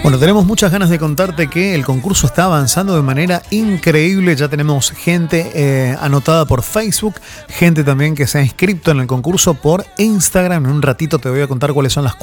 Bueno, tenemos muchas ganas de contarte que el concurso está avanzando de manera increíble. Ya tenemos gente anotada por Facebook, gente también que se ha inscrito en el concurso por Instagram. En un ratito te voy a contar cuáles son las